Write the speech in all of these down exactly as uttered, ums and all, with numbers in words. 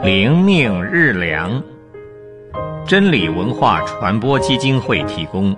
灵命日粮，真理文化传播基金会提供。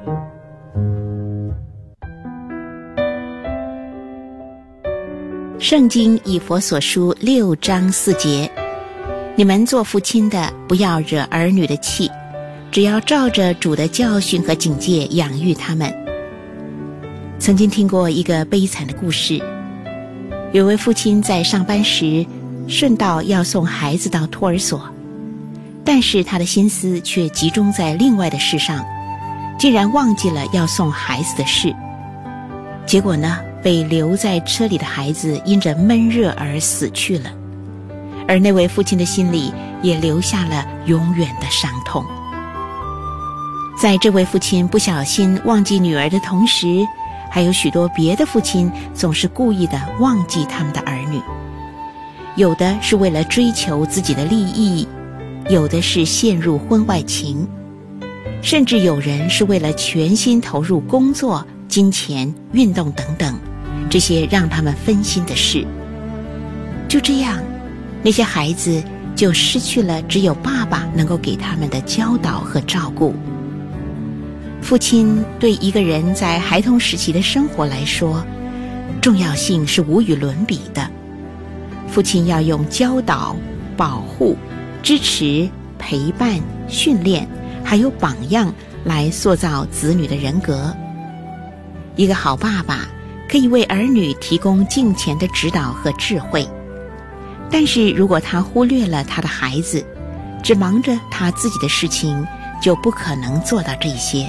圣经以弗所书六章四节，你们做父亲的，不要惹儿女的气，只要照着主的教训和警戒养育他们。曾经听过一个悲惨的故事，有位父亲在上班时顺道要送孩子到托儿所，但是他的心思却集中在另外的事上，竟然忘记了要送孩子的事。结果呢，被留在车里的孩子因着闷热而死去了，而那位父亲的心里也留下了永远的伤痛。在这位父亲不小心忘记女儿的同时，还有许多别的父亲总是故意的忘记他们的儿女，有的是为了追求自己的利益，有的是陷入婚外情，甚至有人是为了全心投入工作、金钱、运动等等这些让他们分心的事。就这样，那些孩子就失去了只有爸爸能够给他们的教导和照顾。父亲对一个人在孩童时期的生活来说，重要性是无与伦比的。父亲要用教导、保护、支持、陪伴、训练，还有榜样来塑造子女的人格。一个好爸爸可以为儿女提供敬虔的指导和智慧，但是如果他忽略了他的孩子，只忙着他自己的事情，就不可能做到这些。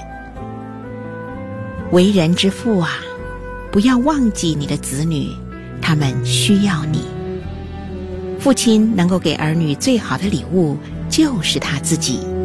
为人之父啊，不要忘记你的子女，他们需要你。父亲能够给儿女最好的礼物，就是他自己。